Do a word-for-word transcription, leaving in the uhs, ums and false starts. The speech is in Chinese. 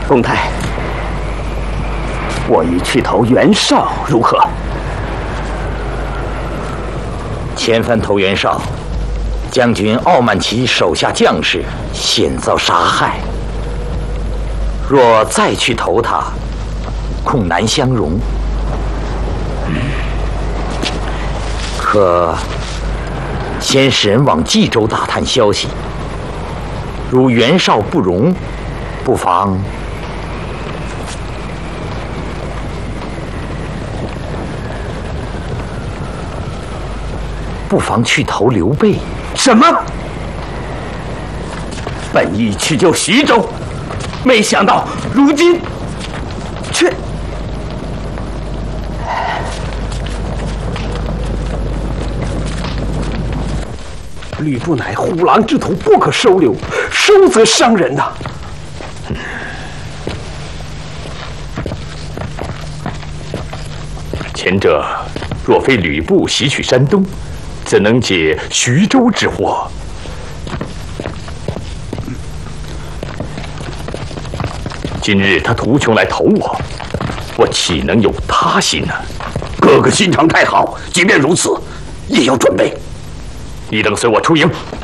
丰太，我欲去投袁绍，如何？ 前番投袁绍，将军傲慢其手下将士，险遭杀害。若再去投他，恐难相容。可先使人往冀州打探消息，如袁绍不容，不妨不妨去投刘备。 什么？本意去救徐州，没想到如今却……吕布乃虎狼之徒，不可收留，收则伤人呐、啊。 前者若非吕布袭取山东，怎能解徐州之祸？今日他图穷来投我，我岂能有他心呢？ 哥哥心肠太好，即便如此，也要准备。 你等随我出营。